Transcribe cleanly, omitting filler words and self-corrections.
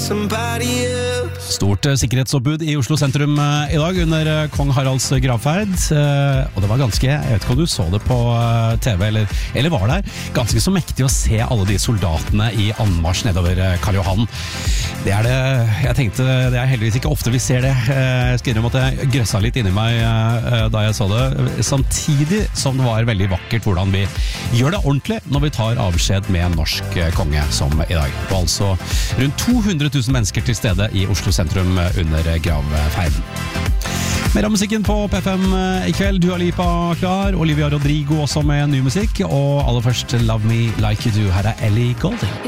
somebody else. Stort sikkerhetsoppbud i Oslo sentrum i dag under kong Haralds gravferd, og det var ganske, jeg vet ikke om du så det på TV eller var der, ganske så mektig å se alle de soldatene i anmarsj nedover Karl Johan. Det er det, jeg tenkte, det er heldigvis ikke ofte vi ser det. Jeg skal innrømme at jeg grøssa litt inni meg da jeg så det, samtidig som det var veldig vakkert hvordan vi gjør det ordentlig når vi tar avskjed med en norsk konge som i dag. Det var altså rundt 200 000 mennesker til stede i Oslo sentrum under gravferden. Mer av musikken på P5 i kveld. Dua Lipa klar, Olivia Rodrigo også med ny musikk, og aller først Love Me Like You Do. Her er Ellie Goulding.